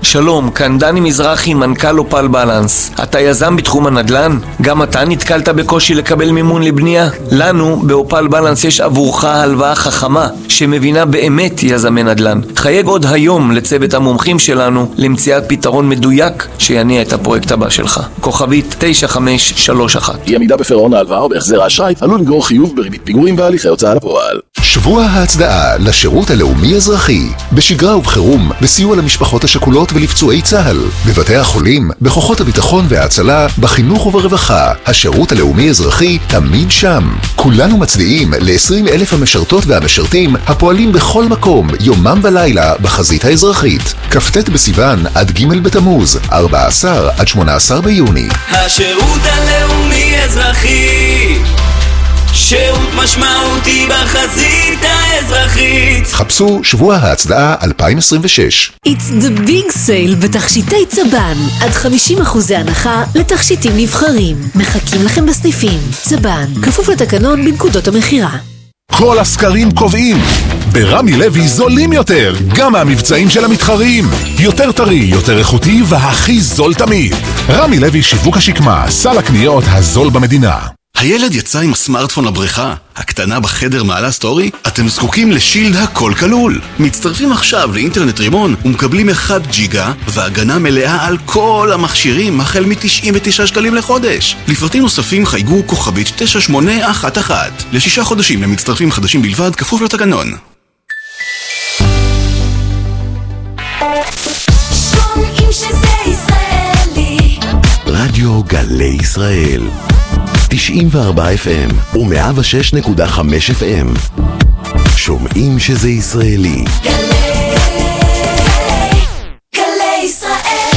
שלום, כאן דני מזרחי, מנכ"ל אופל בלנס. אתה יזם בתחום הנדל"ן? גם אתה נתקלת בקושי לקבל מימון לבנייה? לנו באופל בלנס יש עבורך הלוואה חכמה שמבינה באמת יזמי נדל"ן. חייג עוד היום לצוות המומחים שלנו למציאת פתרון מדויק שיניע את הפרויקט הבא שלך. כוכבית 9531. אי עמידה בפירעון ההלוואה או בהחזר האשראי עלול לגרור חיוב בריבית פיגורים והליכי הוצאה לפועל. שבוע ההצדעה לשירות הלאומי אזרחי, בשגרה ובחירום, בסיוע למשפחות השכולות ולפצועי צה"ל, בבתי החולים, בכוחות הביטחון וההצלה, בחינוך וברווחה. השירות הלאומי אזרחי תמיד שם. כולנו מצדיעים ל-20,000 המשרתות והמשרתים הפועלים בכל מקום, יומם ולילה, בחזית האזרחית. כ"ט בסיוון עד ג' בתמוז, 14 עד 18 ביוני. השירות הלאומי אזרחי, שירות משמעותי בחזית האזרחית. חפשו שבוע ההצדעה 2026. It's the big sale בתכשיטי צבן. עד 50% הנחה לתכשיטים נבחרים. מחכים לכם בסניפים. צבן, כפוף לתקנון בנקודות המחירה. כל הסקרים קובעים, ברמי לוי זולים יותר, גם מהמבצעים של המתחרים. יותר טרי, יותר איכותי והכי זול תמיד. רמי לוי שיווק השקמה, סל הקניות הזול במדינה. הילד יצא עם הסמארטפון לבריכה, הקטנה בחדר מעלה סטורי, אתם זקוקים לשילד הכל כלול. מצטרפים עכשיו לאינטרנט רימון ומקבלים 1 ג'יגה והגנה מלאה על כל המכשירים החל מ-99 שקלים לחודש. לפרטים נוספים חייגו כוכבית 9811. ל6 חודשים למצטרפים חדשים בלבד, כפוף לתקנון. שומעים שזה ישראלי. רדיו גלי ישראל 94 FM ו-106.5 FM. שומעים שזה ישראלי. גלי ישראל.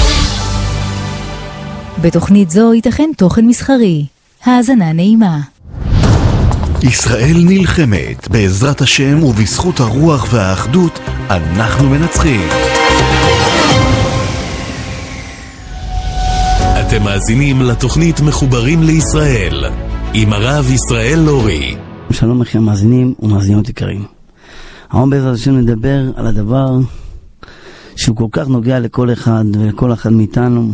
בתוכנית זו ייתכן תוכן מסחרי. האזנה נעימה. ישראל נלחמת, בעזרת השם ובזכות הרוח והאחדות אנחנו מנצחים. אתם מאזינים לתוכנית מחוברים לישראל עם הרב ישראל לורי. שלום לכם מאזינים ומאזינות יקרים. היום בעזרת השם נדבר על הדבר שהוא כל כך נוגע לכל אחד ולכל אחד מאיתנו,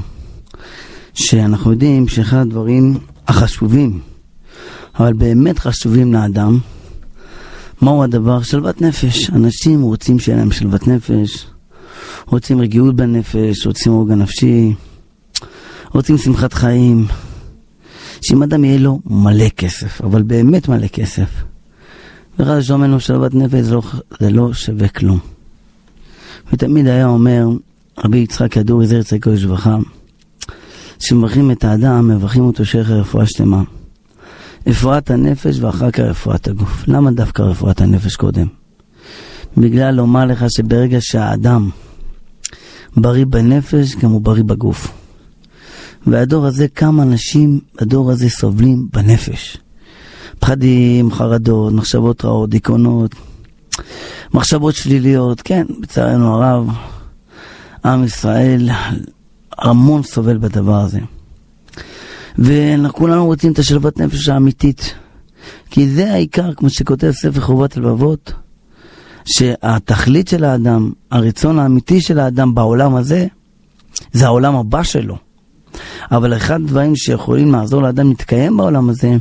שאנחנו יודעים שאחד הדברים החשובים, אבל באמת חשובים לאדם, מהו הדבר? שלוות נפש. אנשים רוצים שיהיה להם שלוות נפש, רוצים רגיעות בנפש, רוצים רוגע נפשי, רוצים שמחת חיים, שאם אדם יהיה לו מלא כסף, אבל באמת מלא כסף, ורק שאומרנו שלוות נפש זה לא שווה כלום. ותמיד היה אומר רבי יצחק ידורי זכר צדיק לברכה, שמברכים את האדם, מברכים אותו שחר רפואה שלמה, רפואת הנפש ואחר כך רפואת הגוף. למה דווקא רפואת הנפש קודם? בגלל לומר לך שברגע שהאדם בריא בנפש, גם הוא בריא בגוף. והדור הזה, כמה אנשים בדור הזה סובלים בנפש. פחדים, חרדות, מחשבות רעות, דיכאונות, מחשבות שליליות. כן, בצערנו הרב, עם ישראל המון סובל בדבר הזה. וכולנו רוצים את השלוות נפש האמיתית. כי זה העיקר, כמו שכותב ספר חובת הלבבות, שהתכלית של האדם, הרצון האמיתי של האדם בעולם הזה, זה העולם הבא שלו. אבל אחד הדברים שיכולים לעזור לאדם להתקיים בעולם הזה,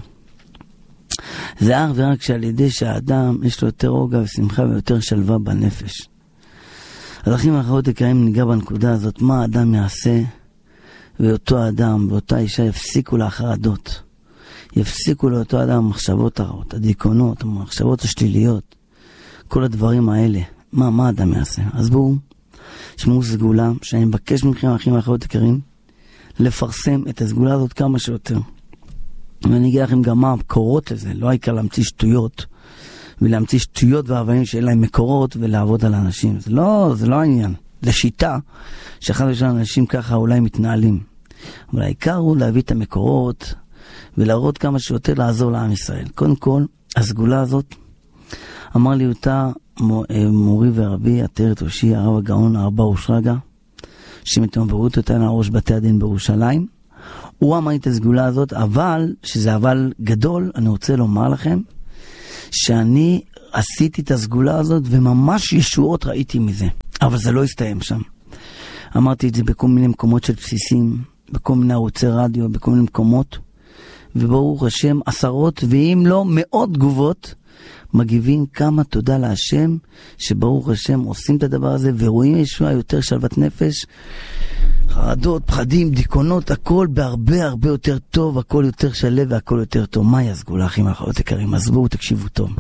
זה אך ורק שעל ידי שהאדם יש לו יותר רוגע ושמחה ויותר שלווה בנפש. אז אחים ואחרות יקרים, ניגע בנקודה הזאת, מה האדם יעשה, ואותו אדם ואותה אישה יפסיקו לחרדות, יפסיקו לאותו אדם המחשבות הרעות, הדיכאונות, המחשבות השליליות, כל הדברים האלה. מה האדם יעשה? אז בואו, שמעו סגולה, שאני מבקש מכם אחים ואחרות יקרים, לפרסם את הסגולה הזאת כמה שיותר. ואני אגיד לכם גם מה המקורות לזה. לא העיקר להמציא שטויות, ולהמציא שטויות והבאים שאין להם מקורות ולעבוד על אנשים. זה לא העניין. זה שיטה שאחד ושל אנשים ככה אולי מתנהלים. אבל העיקר הוא להביא את המקורות ולהראות כמה שיותר לעזור לעם ישראל. קודם כל, הסגולה הזאת אמר לי אותה מורי ורבי עטרת ראשי הרב הגאון הרב ארוש רגע, שמתמברות אותנו על ראש בתי הדין בירושלים. הוא אמר את הסגולה הזאת, אבל, שזה אבל גדול, אני רוצה לומר לכם, שאני עשיתי את הסגולה הזאת, וממש ישועות ראיתי מזה. אבל זה לא הסתיים שם. אמרתי את זה בכל מיני מקומות של בסיסים, בכל מיני ערוצי רדיו, בכל מיני מקומות, וברוך השם עשרות ואם לא מאות תגובות מגיבים כמה תודה להשם שברוך השם עושים את הדבר הזה ורואים ישועה, יותר שלוות נפש, חרדות, פחדים, דיכאונות, הכל בהרבה הרבה יותר טוב, הכל יותר שלב והכל יותר טוב. מהי הסגולה, אחים ואחיות יקרים? אז בואו תקשיבו טוב.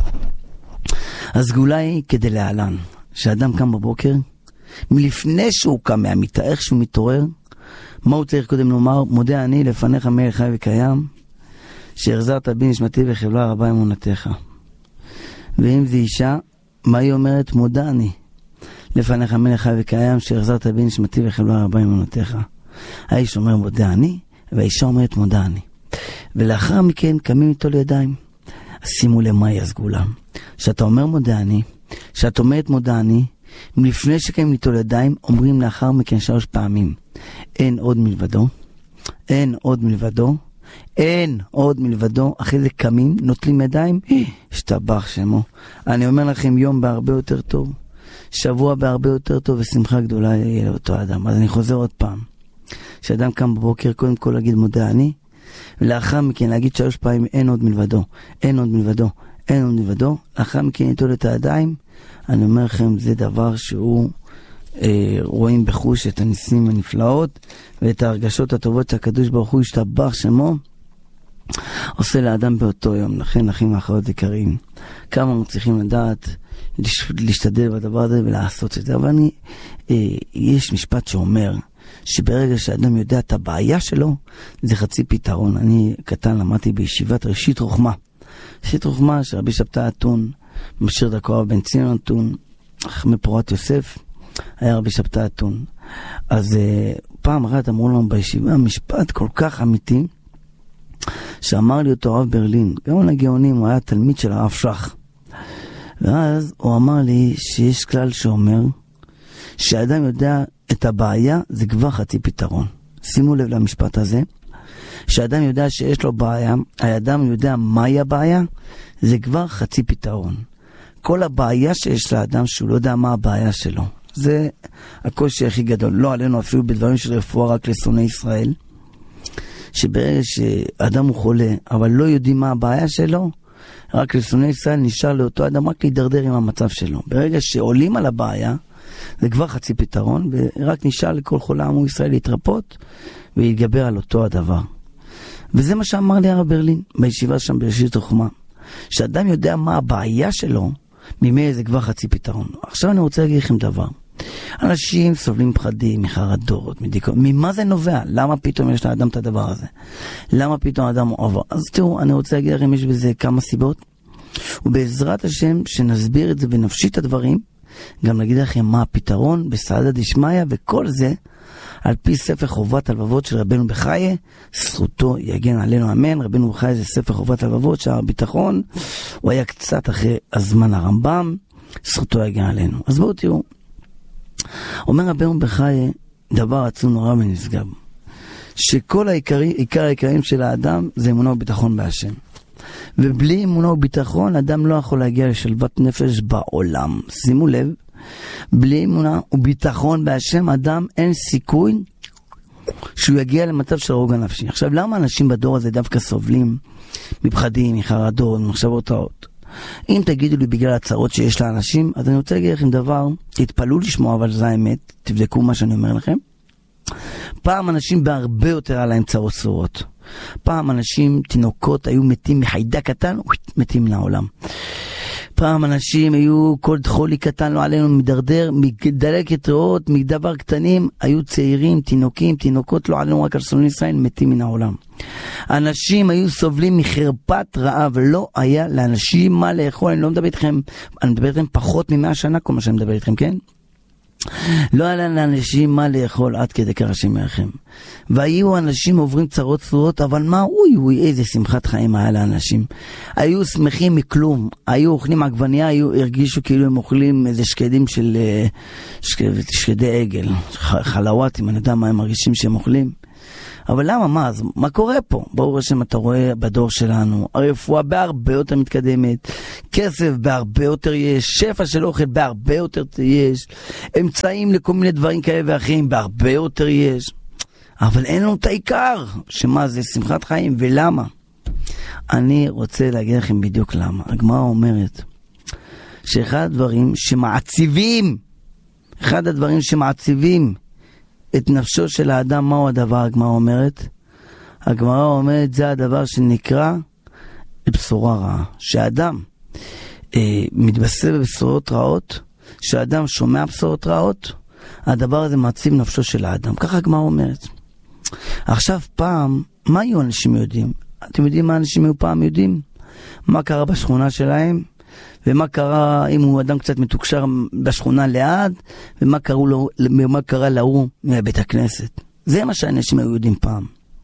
הסגולה היא כדי להלן, שאדם קם בבוקר, מלפני שהוא קם מהמיטה, איך שהוא מתעורר, מה הוא צריך קודם לומר? מודה אני לפניך מלך חי וקיים, שהחזרת בי נשמתי וחבלה רבה אמונתך. ואם זה אישה, מה היא אומרת? מודה אני לפניך מלך חי וקיים, שהחזרת בי נשמתי וחבלה רבה אמונתך. האיש אומר מודה אני, והאישה אומרת מודה אני. ולאחר מכן קמים איתו לידיים. שימו למאי הסגולה. שאתה אומר מודה אני, שאת אומרת מודה אני, מלפני שקמים איתו לידיים, אומרים לאחר מכן 3 פעמים. אין עוד מלבדו, אין עוד מלבדו, אין עוד מלבדו. אחרי זה קמים, נוטלים ידיים, השתבח שמו. אני אומר לכם, יום בהרבה יותר טוב, שבוע בהרבה יותר טוב, ושמחה גדולה יהיה לאותו אדם. אז אני חוזר עוד פעם. כשאדם קם בבוקר, קודם כל להגיד מודה אני, ולאחר מכן להגיד 3 פעמים, אין עוד מלבדו, אין עוד מלבדו, אין עוד מלבדו. לאחר מכן ניטול את הידיים. אני אומר לכם, זה דבר שהוא רואים בחוש את הניסים הנפלאות ואת ההרגשות הטובות שהקדוש ברוך הוא השתבח שמו עושה לאדם באותו יום. לכן אחים ואחיות יקרים, כמה אנחנו צריכים לדעת להשתדל בדבר הזה ולעשות את זה. אבל יש משפט שאומר שברגע שאדם יודע את הבעיה שלו, זה חצי פתרון. אני קטן למדתי בישיבת ראשית רוחמה, ראשית רוחמה שרבי שבתאי אתון משאיר דקו בן ציון אתון, מפורת יוסף היה רבי שבתאי אתון. אז פעם אחת אמרו לנו בישיבה משפט כל כך אמיתי שאמר לי אותו הרב ברלין, גאון הגאונים, הוא היה תלמיד של הרב שך. ואז הוא אמר לי שיש כלל שאומר שהאדם יודע את הבעיה, זה כבר חצי פתרון. שימו לב למשפט הזה, שהאדם יודע שיש לו בעיה, האדם יודע מהי הבעיה, זה כבר חצי פתרון. כל הבעיה שיש לאדם שהוא לא יודע מה הבעיה שלו, זה הקושי הכי גדול. לא עלינו אפילו בדברים של רפואה רק לשונאי ישראל, שברגע שאדם הוא חולה אבל לא יודעים מה הבעיה שלו, רק לשונאי ישראל נשאר לאותו אדם רק להידרדר עם המצב שלו. ברגע שעולים על הבעיה זה כבר חצי פתרון, ורק נשאר לכל חולה עמו ישראל להתרפות ולהתגבר על אותו הדבר. וזה מה שאמר לי הרב ברלין בישיבה שם בראשית רוחמה, שאדם יודע מה הבעיה שלו, ממילא זה כבר חצי פתרון. עכשיו אני רוצה להגיד לכם דבר. אנשים סובלים פחדים, מחרדות, מדיכאון. ממה זה נובע? למה פתאום יש לאדם את הדבר הזה? למה פתאום האדם עובר? אז תראו, אני רוצה להגיד לכם, יש בזה כמה סיבות, ובעזרת השם שנסביר את זה ונפשיט את הדברים, גם נגיד לכם מה הפתרון בסעדה דשמיא, וכל זה על פי ספר חובת הלבבות של רבנו בחיי, זכותו יגן עלינו אמן. רבנו בחיי זה ספר חובת הלבבות שהביטחון הוא היה קצת אחרי הזמן הרמב"ם, זכותו יגן עלינו. אז בואו תראו, אומר רבנו בחיי דבר עצום נורא ונשגב, שכל עיקר העיקרים של האדם זה אמונה וביטחון בהשם, ובלי אמונה וביטחון אדם לא יכול להגיע לשלוות נפש בעולם. שימו לב, בלי אמונה וביטחון בהשם אדם אין סיכוי שהוא יגיע למצב של רוגע נפשי. עכשיו, למה אנשים בדור הזה דווקא סובלים מפחדים, מחרדות, ממחשבות רעות? אם תגידו לי בגלל הצרות שיש לאנשים, אז אני רוצה להגיד לכם דבר, תתפלאו לשמוע, אבל זה האמת, תבדקו מה שאני אומר לכם. פעם אנשים בהרבה יותר עליהם צרות צורות. פעם אנשים, תינוקות, היו מתים מחיידק קטן, מתים לעולם. פעם אנשים היו, כל חולי קטן לא עלינו מדרדר, מדלקת ריאות, מדבר קטנים, היו צעירים, תינוקות לא עלינו רק על שונאי ישראל, מתים מן העולם. אנשים היו סובלים מחרפת רעב, לא היה לאנשים מה לאכול. אני לא מדבר איתכם, אני מדבר איתכם פחות מ100 שנה, כל מה שאני מדבר איתכם, כן? לא היה לאנשים מה לאכול עד כדי כך השם ירחם. והיו אנשים עוברים צרות צרורות, אבל מה, אוי, איזה שמחת חיים היה לאנשים. היו שמחים מכלום, היו אוכלים עגבניה, הרגישו כאילו הם אוכלים איזה שקדים של שקדי עגל, חלוואטים, אני יודע מה הם מרגישים שהם אוכלים. אבל למה? אז מה קורה פה? ברור השם, אתה רואה בדור שלנו, הרפואה בהרבה יותר מתקדמת, כסף בהרבה יותר יש, שפע של אוכל בהרבה יותר יש, אמצעים לכל מיני דברים כאלה ואחרים בהרבה יותר יש, אבל אין לנו את העיקר, שמה זה שמחת חיים, ולמה? אני רוצה להגיד לכם בדיוק למה. הגמרא אומרת שאחד הדברים שמעציבים את נפשו של האדם, מהו הדבר? הגמרא אומרת זה הדבר שנקרא בשורה רעה. שהאדם מתבשר בבשורות רעות, שהאדם שומע בשורות רעות, הדבר הזה מעציב נפשו של האדם. ככה הגמרא אומרת. עכשיו פעם, מה היו אנשים יודעים? אתם יודעים מה אנשים היו פעם יודעים? מה קרה בשכונה שלהם? ומה קרה אם הוא אדם קצת מתוקשר בשכונה ליד? ומה קרה להוא מבית הכנסת? זה מה שאנשים היו יודעים פעם.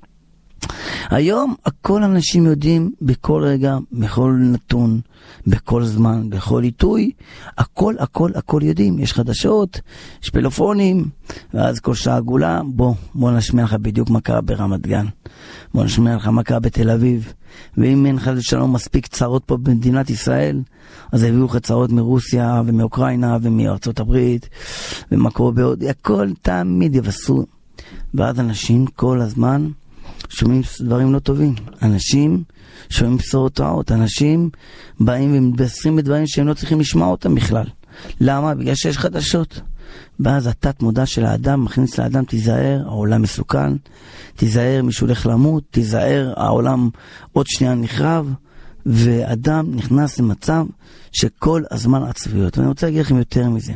היום הכל אנשים יודעים בכל רגע, בכל נתון, בכל זמן, בכל עיתוי, הכל יודעים. יש חדשות, יש פלאפונים, ואז כל שעה עגולה, בוא נשמיע לך בדיוק מה קרה ברמת גן, בוא נשמיע לך מה קרה בתל אביב, ואם אין חד ושלום מספיק צרות פה במדינת ישראל, אז הביאו לך צרות מרוסיה ומאוקראינה ומארצות הברית, ומה קורה בעוד, הכל תמיד יבשרו. ואז אנשים כל הזמן שומעים דברים לא טובים, אנשים שומעים בשורות רעות, אנשים באים ומתבשרים בדברים שהם לא צריכים לשמוע אותם בכלל. למה? בגלל שיש חדשות. ואז התת מודע של האדם מכניס לאדם, תיזהר, העולם מסוכן, תיזהר מישהו הולך למות, תיזהר, העולם עוד שנייה נחרב, ואדם נכנס למצב שכל הזמן עצביות. ואני רוצה להגיד לכם יותר מזה.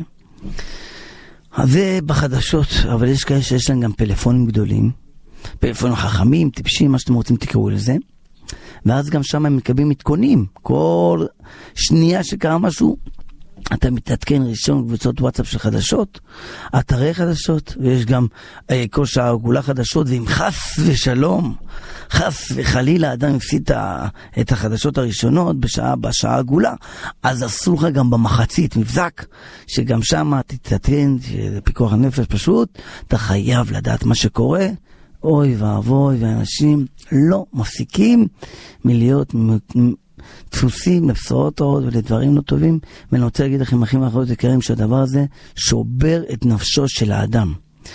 אז זה בחדשות, אבל יש כאלה שיש להם גם פלאפונים גדולים, פלאפונים חכמים, טיפשים, מה שאתם רוצים תקראו לזה, ואז גם שם הם מקבלים מתכונים. כל שנייה שקרה משהו, אתה מתעדכן ראשון קבוצות וואטסאפ של חדשות, אתרי חדשות, ויש גם כל שעה עגולה חדשות, ואם חס ושלום, חס וחלילה, אדם הפסיד את החדשות הראשונות בשעה עגולה, אז אסור לך גם במחצית מבזק, שגם שם תתעדכן, פיקוח הנפש פשוט, אתה חייב לדעת מה שקורה. אוי ואבוי, ואנשים לא מפסיקים מלהיות דפוסים לבשורות רעות ולדברים לא טובים. ואני רוצה להגיד לכם, אחים ואחיות יקרים, שהדבר הזה שובר את נפשו של האדם.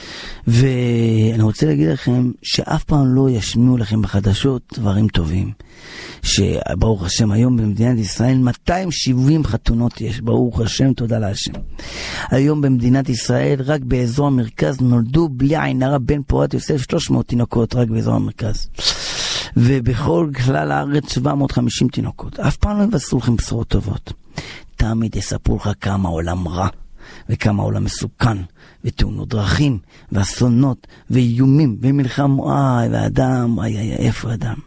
ואני רוצה להגיד לכם שאף פעם לא ישמיעו לכם בחדשות דברים טובים. שברוך השם היום במדינת ישראל 270 חתונות יש, ברוך השם, תודה להשם. היום במדינת ישראל רק באזור המרכז נולדו בלי עין הרע בן פורת יוסף 300 תינוקות רק באזור המרכז. ובכל כלל הארץ 750 תינוקות. אף פעם לא יבשרו לכם בשורות טובות. תמיד יספרו לך כמה העולם רע, וכמה העולם מסוכן, ותאונות דרכים, ואסונות, ואיומים, ומלחמה, והאדם, איפה האדם?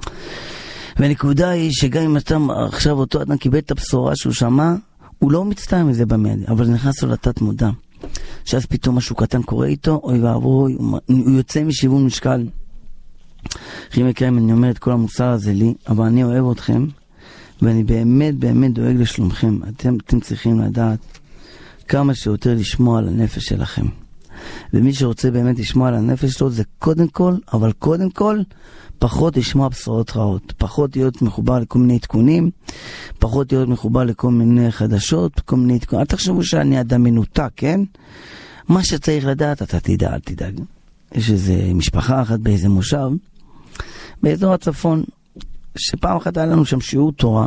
והנקודה היא שגם אם אתה עכשיו אותו אדם קיבל את הבשורה שהוא שמע, הוא לא מצטער מזה במיידי, אבל זה נכנס לו לתת מודע. שאז פתאום משהו קטן קורה איתו, אוי ואבוי, הוא יוצא משיוון משקל. אחים יקרים, אני אומר את כל המוסר הזה לי, אבל אני אוהב אתכם, ואני באמת דואג לשלומכם. אתם צריכים לדעת כמה שיותר לשמוע על הנפש שלכם. ומי שרוצה באמת לשמוע על הנפש שלו, זה קודם כל, פחות לשמוע בשורות רעות, פחות להיות מחובר לכל מיני עדכונים, פחות להיות מחובר לכל מיני חדשות, כל מיני עדכונים. אל תחשבו שאני אדם מנותק, כן? מה שצריך לדעת, אתה תדע, אל תדאג. יש איזה משפחה אחת באיזה מושב, באזור הצפון, שפעם אחת היה לנו שם שיעור תורה,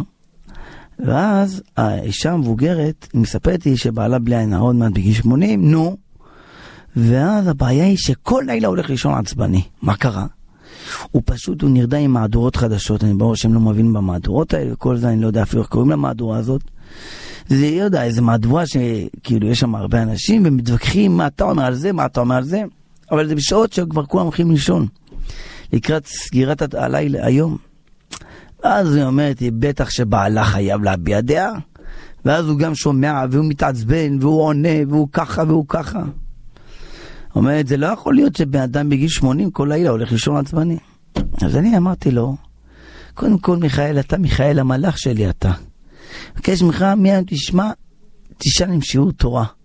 ואז האישה המבוגרת מספרת לי שבעלה בלי עין הרע עוד מעט בגיל 80, ואז הבעיה היא שכל לילה הולך לישון עצבני. מה קרה? הוא נרדם עם מהדורות חדשות, אני ברור שהם לא מבינים במהדורות האלה, וכל זה אני לא יודע אפילו איך קוראים למהדורה הזאת. זה יודע, איזה מהדורה שכאילו יש שם הרבה אנשים, ומתווכחים מה אתה אומר על זה, אבל זה בשעות שכבר כולם הולכים לישון, לקראת סגירת הלילה היום. אז היא אומרת, בטח שבעלה חייב להביע דעה, ואז הוא גם שומע, והוא מתעצבן, והוא עונה, והוא ככה. אומרת, זה לא יכול להיות שבאדם בגיל 80 כל לילה הולך לישון עצבני. אז אני אמרתי לו, קודם כל מיכאל, אתה מיכאל המלאך שלי אתה. מבקש ממך, תשאל עם שיעור תורה.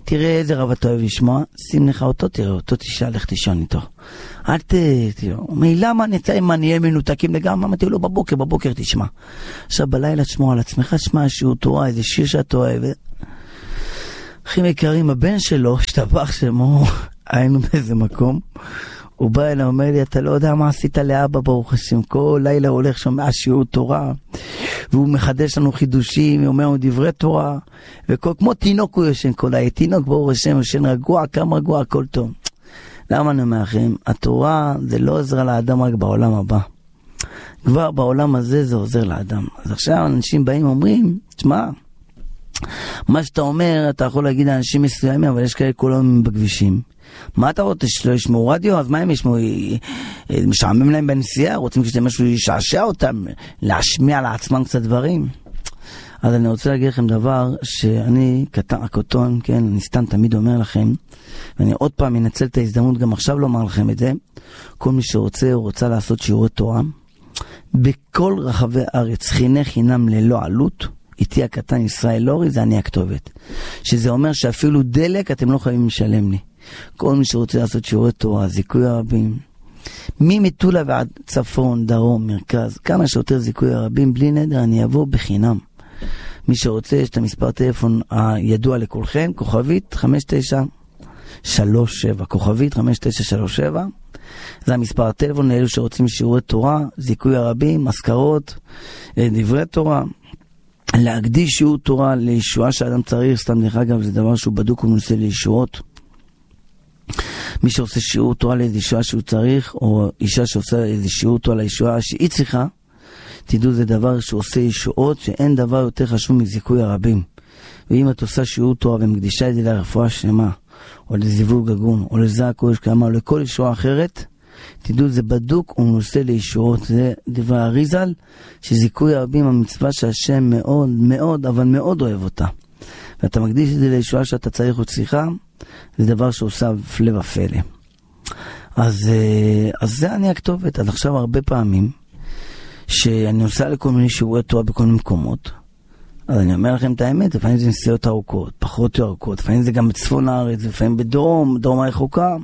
תראה איזה רב אתה אוהב לשמוע, שים לך אותו, תראה אותו, תשאל, לך תישון איתו. אל למה נצא אם נהיה מנותקים לגמרי? אמרתי לו, בבוקר תשמע. עכשיו בלילה תשמור על עצמך, שמע שיעור תורה, איזה שיר שאתה אוהב. אחים יקרים, הבן שלו, השתבח שמו, היינו באיזה מקום, הוא בא אליי, אומר לי, אתה לא יודע מה עשית לאבא ברוך השם, כל לילה הוא הולך שומע שיעור תורה, והוא מחדש לנו חידושים, הוא אומר לנו דברי תורה, וכמו תינוק הוא ישן כל לילה, תינוק ברוך השם, ישן רגוע, כמה רגוע, הכל טוב. למה אני אומר לכם? התורה זה לא עזרה לאדם רק בעולם הבא. כבר בעולם הזה זה עוזר לאדם. אז עכשיו אנשים באים ואומרים, תשמע, מה שאתה אומר, אתה יכול להגיד לאנשים מסוימים, אבל יש כאלה כל היום בכבישים. מה אתה רוצה? שלא ישמעו רדיו? אז מה הם ישמעו? משעמם להם בנסיעה? רוצים שמשהו ישעשע אותם? להשמיע לעצמם קצת דברים? אז אני רוצה להגיד לכם דבר שאני הקוטון, כן, אני סתם תמיד אומר לכם, ואני עוד פעם אנצל את ההזדמנות גם עכשיו לומר לכם את זה, כל מי שרוצה או רוצה לעשות שיעורי תורה, בכל רחבי הארץ, חינם ללא עלות, איתי הקטן ישראל לורי, זה אני הכתובת. שזה אומר שאפילו דלק אתם לא חייבים לשלם לי. כל מי שרוצה לעשות שיעורי תורה, זיכוי הרבים, ממטולה ועד צפון, דרום, מרכז, כמה שיותר זיכוי הרבים, בלי נדר, אני אבוא בחינם. מי שרוצה, יש את המספר טלפון הידוע לכולכם, כוכבית 5937, כוכבית 5937, זה המספר הטלפון לאלו שרוצים שיעורי תורה, זיכוי הרבים, מזכרות, דברי תורה, להקדיש שיעור תורה לישועה שאדם צריך, סתם דרך אגב, זה דבר שהוא בדוק ומנסה לישועות. מי שעושה שיעור תורה לאיזו ישועה שהוא צריך, או אישה שעושה איזה שיעור תורה לישועה שהיא צריכה, תדעו, זה דבר שעושה ישועות, שאין דבר יותר חשוב מזיכוי הרבים. ואם את עושה שיעור תורה ומקדישה את זה לרפואה שלמה, או לזיווג הגון, או לזעק או השכמה, או לכל ישועה אחרת, תדעו, זה בדוק ומנוסה לישועות. זה דבר הריזל, שזיכוי הרבים המצווה שהשם מאוד מאוד, אבל מאוד אוהב אותה. ואתה מקדיש את זה לישועה שאתה צריך או צריכה, זה דבר שעושה הפלא ופלא. אז זה אני הכתובת. עד עכשיו הרבה פעמים, שאני עושה לכל מיני שיעורי תורה בכל מיני מקומות, אז אני אומר לכם את האמת, לפעמים זה נסיעות ארוכות, פחות ארוכות, לפעמים זה גם בצפון הארץ, לפעמים בדרום הרחוקה.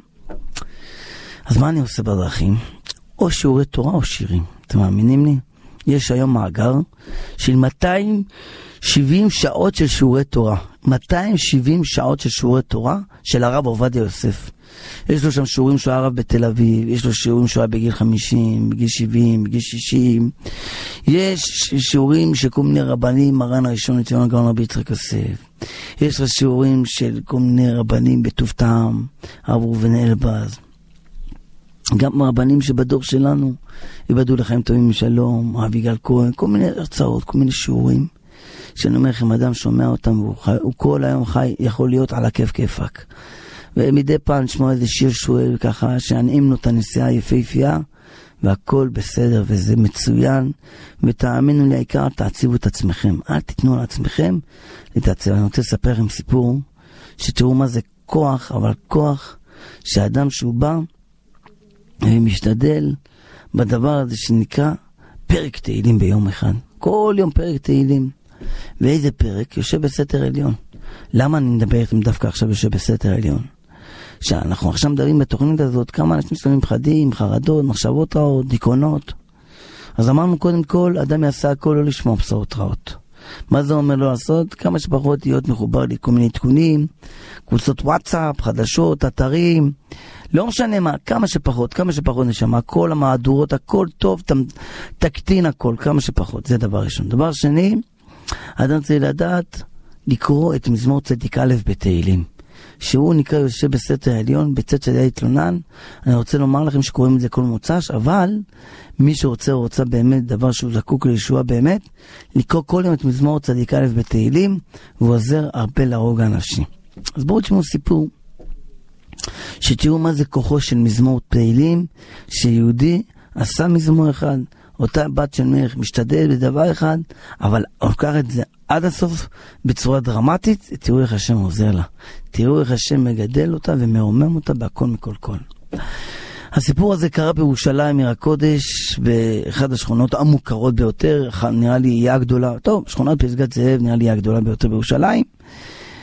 אז מה אני עושה בדרכים? או שיעורי תורה או שירים. אתם מאמינים לי? יש היום מאגר של 270 שעות של שיעורי תורה. 270 שעות של שיעורי תורה של הרב עובדיה יוסף. יש לו שם שיעורים שהוא הרב בתל אביב, יש לו שיעורים שהוא היה בגיל 50, בגיל 70, בגיל 60. יש שיעורים של כל מיני רבנים, מרן הראשון לציון הגאון רבי יצחק יוסף. יש לו שיעורים של כל מיני רבנים בטוב טעם, הרב ראובן אלבז. גם רבנים שבדור שלנו, יבדו לחיים טובים משלום, הרב יגאל כהן, כל מיני הרצאות, כל מיני שיעורים. שאני אומר לכם, אדם שומע אותם, הוא כל היום חי, יכול להיות על הכיף כיפק. ומדי פעם נשמע איזה שיר שואל ככה, שענעים לו את הנסיעה היפהפייה, והכל בסדר, וזה מצוין, ותאמינו לי, העיקר, תעציבו את עצמכם. אל תיתנו לעצמכם להתעצב. אני רוצה לספר לכם סיפור, שתראו מה זה כוח, אבל כוח שהאדם שהוא בא, ומשתדל בדבר הזה שנקרא פרק תהילים ביום אחד. כל יום פרק תהילים. ואיזה פרק? יושב בסתר עליון. למה אני מדבר איתם דווקא עכשיו יושב בסתר עליון? שאנחנו עכשיו מדברים בתוכנית הזאת, כמה אנשים מסתובבים פחדים, חרדות, מחשבות רעות, דיכאונות. אז אמרנו קודם כל, אדם יעשה הכל לא לשמוע בשורות רעות. מה זה אומר לא לעשות? כמה שפחות להיות מחובר לכל מיני עדכונים, קבוצות וואטסאפ, חדשות, אתרים, לא משנה מה, כמה שפחות נשמה, כל המהדורות, הכל טוב, תקטין הכל, כמה שפחות, זה דבר ראשון. דבר שני, אדם צריך לדעת לקרוא את מזמור צדיק א' בתהילים, שהוא נקרא יושב בסתר העליון, בצאת שדי התלונן. אני רוצה לומר לכם שקוראים את זה כל מוצ"ש, אבל מי שרוצה או רוצה באמת דבר שהוא זקוק לישוע באמת, לקרוא כל יום את מזמור צדיק א' בתהילים, והוא עוזר הרבה להרוג האנשים. אז בואו תשמעו סיפור, שתראו מה זה כוחו של מזמור תהילים, שיהודי עשה מזמור אחד, אותה בת של מלך משתדל בדבר אחד, אבל הולכת את זה עד הסוף בצורה דרמטית. תראו איך השם עוזר לה, תראו איך השם מגדל אותה ומרומם אותה בהכל מכל כל. הסיפור הזה קרה בירושלים עיר הקודש, באחד השכונות המוכרות ביותר, נראה לי היא הגדולה, טוב, שכונת פסגת זאב נראה לי היא הגדולה ביותר בירושלים.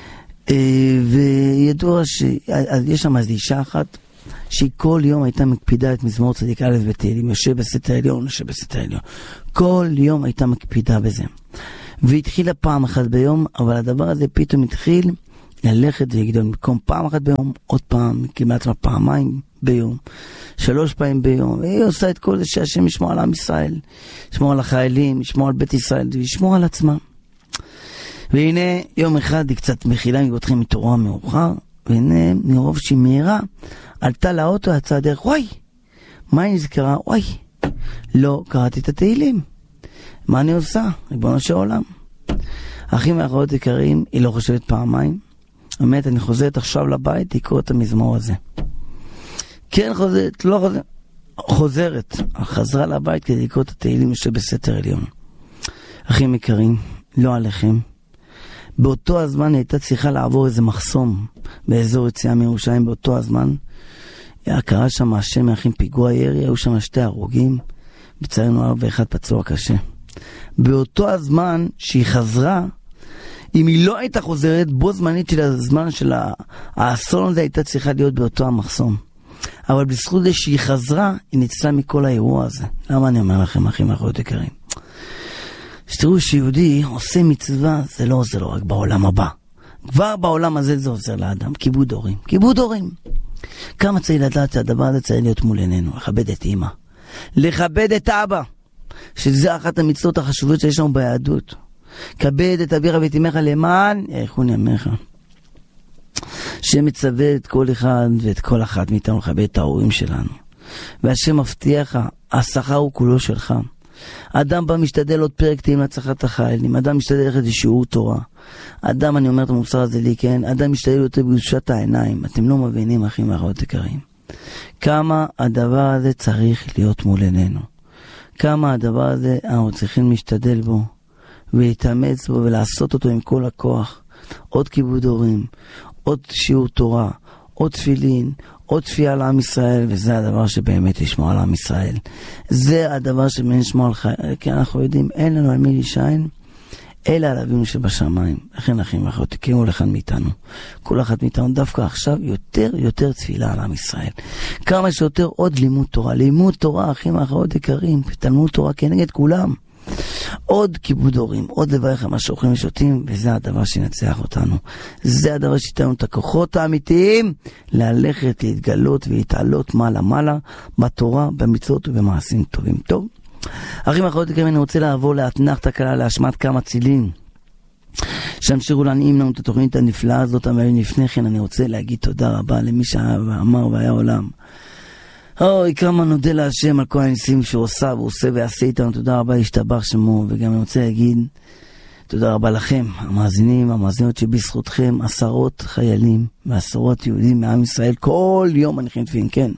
וידוע שיש שם איזו אישה אחת, שהיא כל יום הייתה מקפידה את מזמור צדיק א' בתהילים, יושב בסתר עליון, יושב בסתר עליון. כל יום הייתה מקפידה בזה. והתחילה פעם אחת ביום, אבל הדבר הזה פתאום התחיל ללכת ולגדול. במקום פעם אחת ביום, עוד פעם, כמעט פעמיים ביום, 3 פעמים ביום. והיא עושה את כל זה שהשם ישמור על עם ישראל, ישמור על החיילים, ישמור על בית ישראל, וישמור על עצמה. והנה יום אחד היא קצת מחילה, מגותחים מתעוררה מאוחר, והנה מרוב שהיא מהירה, עלתה לאוטו, יצאה דרך, וואי, מה היא נזכרה? וואי, לא קראתי את התהילים. מה אני עושה? ריבונו של עולם. אחים ואחיות יקרים, היא לא חושבת פעמיים. באמת, אני חוזרת עכשיו לבית, לקרוא את המזמור הזה. כן חוזרת, לא חוזרת. חוזרת, חזרה לבית כדי לקרוא את התהילים שבסתר עליון. אחים יקרים, לא עליכם. באותו הזמן הייתה צריכה לעבור איזה מחסום באזור יציאה מירושלים. באותו הזמן קרה שם השם מאחים פיגוע ירי, היו שם 2 הרוגים, בצערנו הרב ואחד פצוע קשה. באותו הזמן שהיא חזרה, אם היא לא הייתה חוזרת, בו זמנית של הזמן של האסון הזה הייתה צריכה להיות באותו המחסום. אבל בזכות זה שהיא חזרה, היא ניצלה מכל האירוע הזה. למה אני אומר לכם, אחים ואחיות יקרים? שתראו שיהודי עושה מצווה, זה לא עוזר לו רק בעולם הבא. כבר בעולם הזה זה עוזר לאדם. כיבוד הורים. כיבוד הורים. כמה צריך לדעת שהדבר הזה צריך להיות מול עינינו. לכבד את אמא. לכבד את אבא. שזה אחת המצוות החשובות שיש לנו ביהדות. כבד את אביך ואת אמך למען יאריכון ימיך. שמצווה את כל אחד ואת כל אחת מאיתנו לכבד את ההורים שלנו. והשם מבטיח, השכר הוא כולו שלך. אדם בא משתדל עוד פרק תהילים להצלחת החיילים, אדם משתדל ללכת לשיעור תורה, אדם, אני אומר את המוסר הזה לי, כן, אדם משתדל יותר בקדושת העיניים. אתם לא מבינים, אחים ואחיות יקרים, כמה הדבר הזה צריך להיות מול עינינו, כמה הדבר הזה אנחנו צריכים להשתדל בו ולהתאמץ בו ולעשות אותו עם כל הכוח. עוד כיבוד הורים, עוד שיעור תורה, עוד תפילין, עוד תפייה על עם ישראל, וזה הדבר שבאמת ישמור על עם ישראל. זה הדבר שבאמת ישמור על חיים, כי אנחנו יודעים, אין לנו על מי להישען, אלא על אבינו שבשמיים. לכן אחים ואחיות, תקיימו לכאן מאיתנו. כל אחת מאיתנו דווקא עכשיו יותר תפילה על עם ישראל. כמה שיותר עוד לימוד תורה. לימוד תורה, אחים ואחיות יקרים, תלמוד תורה כנגד כולם. עוד כיבוד הורים, עוד לברך על מה שאוכלים ושותים, וזה הדבר שינצח אותנו. זה הדבר שייתן לנו את הכוחות האמיתיים ללכת, להתגלות ולהתעלות מעלה בתורה, במצוות ובמעשים טובים. טוב, אחים ואחיות יקרים, אני רוצה לעבור לאתנחתא הקלה להשמעת כמה צילים שהמשיכו להנעים לנו את התוכנית הנפלאה הזאת. אבל לפני כן אני רוצה להגיד תודה רבה למי שאמר והיה עולם. אוי, כמה נודה להשם על כל הניסים שהוא עושה ועושה ועשה איתנו. תודה רבה, ישתבח שמו. וגם אני רוצה להגיד תודה רבה לכם, המאזינים, המאזינות, שבזכותכם עשרות חיילים ועשרות יהודים מעם ישראל כל יום מניחים תפילין, כן.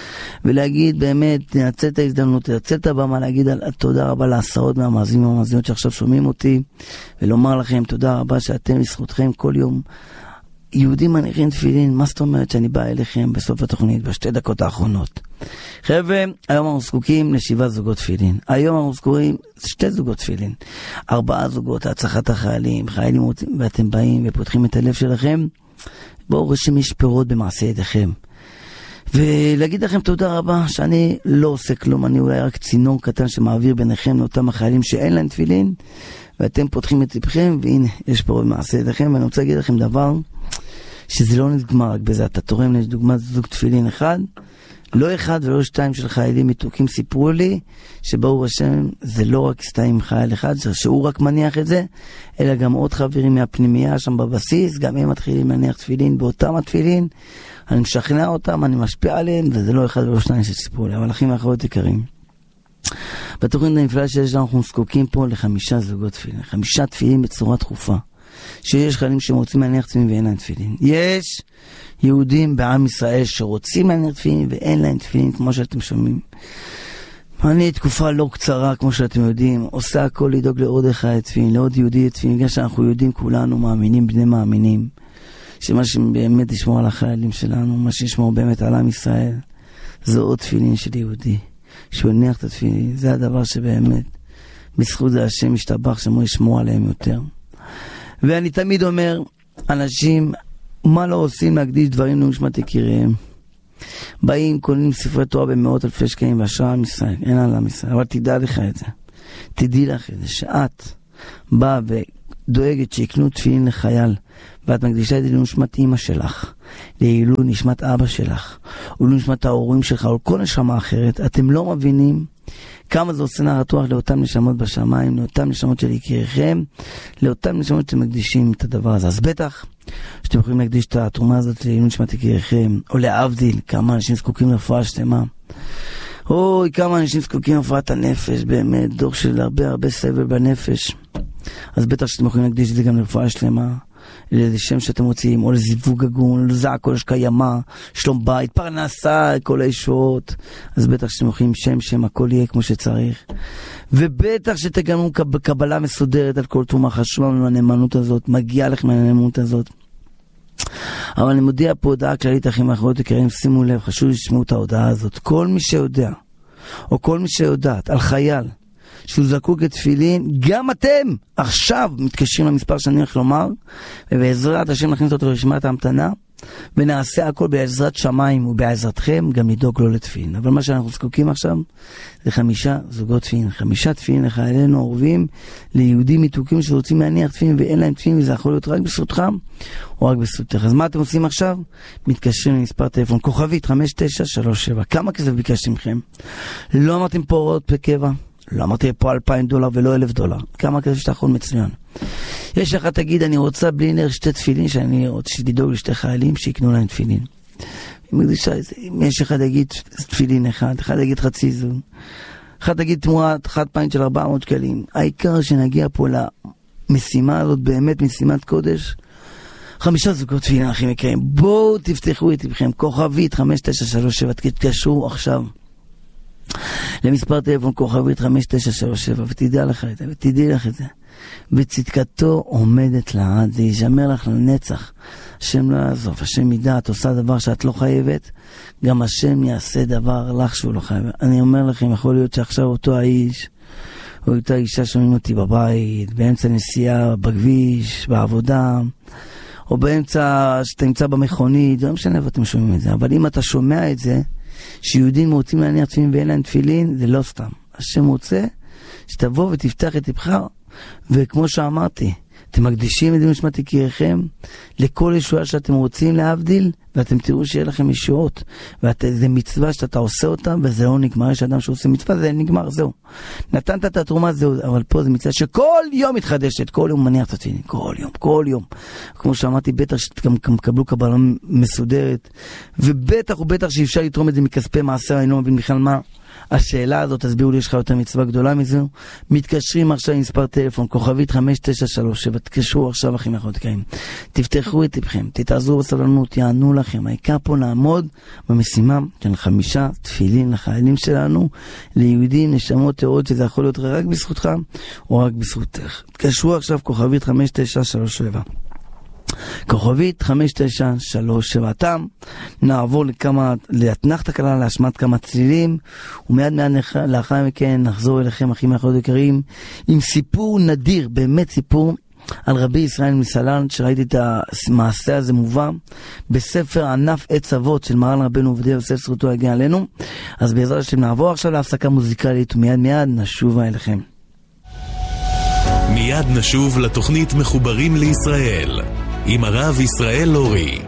ולהגיד באמת, ננצל את ההזדמנות, ננצל את הבמה, להגיד תודה רבה לעשרות מהמאזינים והמאזינות שעכשיו שומעים אותי, ולומר לכם תודה רבה שאתם בזכותכם כל יום יהודים מניחים תפילין. מה זאת אומרת שאני בא אליכם בסוף התוכנית, בשתי דקות האחרונות? חבר'ה, היום אנחנו זקוקים ל7 זוגות תפילין. היום אנחנו זקוקים 2 זוגות תפילין. 4 זוגות להצלחת החיילים. חיילים רוצים, ואתם באים ופותחים את הלב שלכם. בואו רשם יש פירות במעשה ידיכם. ולהגיד לכם תודה רבה שאני לא עושה כלום. אני אולי רק צינור קטן שמעביר ביניכם לאותם החיילים שאין להם תפילין. ואתם פותחים את לבכם, והנה, יש פירות במעשה ידיכם. ואני רוצה להגיד לכם דבר, שזה לא נגמר רק בזה. אתה תורם לדוגמת זוג תפילין אחד, לא 1 ולא 2 של חיילים מתוקים סיפרו לי שברוך השם זה לא רק סתם עם חייל אחד שהוא רק מניח את זה, אלא גם עוד חברים מהפנימייה שם בבסיס, גם הם מתחילים להניח תפילין באותם התפילין. אני משכנע אותם, אני משפיע עליהם, וזה לא 1 ולא 2 שסיפרו לי. אבל אחים ואחיות יקרים, בתוכנית הנפלאה שיש לנו, אנחנו זקוקים פה ל5 זוגות תפילין, 5 תפילין בצורה דחופה. שיש חיילים שרוצים להניח תפילין ואין להם תפילין. יש יהודים בעם ישראל שרוצים להניח תפילין ואין להם תפילין, כמו שאתם שומעים. אני תקופה לא קצרה, כמו שאתם יודעים, עושה הכל לדאוג לעוד אחד תפילין, לעוד יהודי תפילין, בגלל שאנחנו יודעים כולנו מאמינים, בני מאמינים, שמה שבאמת ישמור על החיילים שלנו, מה שישמור באמת על עם ישראל, זה עוד תפילין של יהודי, שהוא יניח את התפילין. זה הדבר שבאמת בזכות זה השם ישתבח שמו ישמור עליהם יותר. ואני תמיד אומר, אנשים, מה לא עושים להקדיש דברים לנשמת יקיריהם? באים, קונים ספרי תורה במאות אלפי שקלים והשראה עם ישראל, אין על עם ישראל, אבל תדע לך את זה. תדעי לך את זה, שאת באה ודואגת שיקנו תפילין לחייל, ואת מקדישה את זה לנשמת אמא שלך, לעילוי נשמת אבא שלך, או לנשמת ההורים שלך, או כל נשמה אחרת, אתם לא מבינים כמה זה עושה נרתוח לאותם נשמות בשמיים, לאותם נשמות של יקיריכם, לאותם נשמות שמקדישים את הדבר הזה. אז בטח שאתם יכולים להקדיש את התרומה הזאת לעילוי נשמת יקיריכם, או להבדיל, כמה אנשים זקוקים לרפואה שלמה. אוי, כמה אנשים זקוקים לרפואת הנפש, באמת, דור של הרבה סבל בנפש. אז בטח שאתם יכולים להקדיש את זה גם לרפואה שלמה, לאיזה שם שאתם רוצים, או לזיווג הגון, לזעק כל השקיימה, שלום בית, פרנסה, כל הישועות. אז בטח שאתם יכולים שם, הכל יהיה כמו שצריך. ובטח שתגמרו קבלה מסודרת על כל תרומה. חשובה לנו הנאמנות הזאת, מגיעה לכם הנאמנות הזאת. אבל אני מודיע פה הודעה כללית, אחים ואחרות יקרים, שימו לב, חשוב לשמעו את ההודעה הזאת. כל מי שיודע, או כל מי שיודעת על חייל שהוא זקוק לתפילין, גם אתם עכשיו מתקשרים למספר שאני הולך לומר, ובעזרת השם נכניס אותו לרשימת ההמתנה, ונעשה הכל בעזרת שמיים ובעזרתכם גם לדאוג לו לתפילין. אבל מה שאנחנו זקוקים עכשיו זה 5 זוגות תפילין, 5 תפילין לחיילינו עורבים, ליהודים מתוקים שרוצים להניח תפילין ואין להם תפילין, וזה יכול להיות רק בזכותך או רק בזכותך. אז מה אתם עושים עכשיו? מתקשרים למספר טלפון כוכבית 5937. כמה כסף ביקשתי מכם? לא אמרתם פה הוראות בקבע, לא אמרתי פה $2,000 ולא $1,000. כמה כסף שאתה יכול מצוין. יש לך תגיד, אני רוצה בלי נר 2 תפילין, שאני רוצה שתדאוג ל2 חיילים שיקנו להם תפילין. אם יש אחד יגיד תפילין אחד יגיד חצי זוג, אחד יגיד תמורת חד פעם של 400 שקלים. העיקר שנגיע פה למשימה הזאת, באמת משימת קודש. 5 זוגות תפילין, אחים יקרים. בואו תפתחו את לבכם, כוכבית 5937, תתקשרו עכשיו למספר טלפון כוכבית 5937, ותדע לך את זה, ותדעי לך את זה. וצדקתו עומדת לעד, זה יישמר לך לנצח. השם לא יעזוב, השם ידע, את עושה דבר שאת לא חייבת, גם השם יעשה דבר לך שהוא לא חייב. אני אומר לכם, יכול להיות שעכשיו אותו האיש, או אותה אישה שומעים אותי בבית, באמצע נסיעה, בכביש, בעבודה, או באמצע שאתה נמצא במכונית, לא משנה ואתם שומעים את זה, אבל אם אתה שומע את זה, שיהודים רוצים להניח תפילין ואין להם תפילין, זה לא סתם. השם רוצה שתבוא ותפתח את לבך, וכמו שאמרתי, אתם מקדישים את נשמת יקיריכם לכל ישועה שאתם רוצים להבדיל, ואתם תראו שיהיה לכם ישועות, וזה מצווה שאתה עושה אותה, וזה לא נגמר. יש אדם שעושה מצווה, זה נגמר, זהו. נתנת את התרומה, זהו, אבל פה זה מצווה שכל יום מתחדשת, כל יום מניח את התפילין, כל יום. כמו שאמרתי, בטח שגם קבלו קבלה מסודרת, ובטח ובטח שאפשר לתרום את זה מכספי מעשר, אני לא מבין בכלל מה השאלה הזאת, תסבירו לי, יש לך יותר מצווה גדולה מזו. מתקשרים עכשיו עם מספר טלפון כוכבית 5937, תקשרו עכשיו אחים ואחיות יקרים, תפתחו את לבכם, תתעזרו בסבלנות, יענו לכם. העיקר פה נעמוד במשימה של 5 תפילין לחיילים שלנו, ליהודים, נשמות טהורות, שזה יכול להיות רק בזכותך או רק בזכותך. תקשרו עכשיו כוכבית 5937 כוכבית 5937. נעבור להתנחת הקלה, להשמעת כמה צלילים, ומיד לאחר מכן נחזור אליכם אחים ואחיות יקרים עם סיפור נדיר, באמת סיפור על רבי ישראל מסלנט, שראיתי את המעשה הזה מובא בספר ענף עץ אבות של מרן רבנו עובדיה יוסף זכותו יגן עלינו. אז בעזרת השם נעבור עכשיו להפסקה מוזיקלית, ומיד נשוב אליכם. מיד נשוב לתוכנית מחוברים לישראל עם הרב ישראל לורי.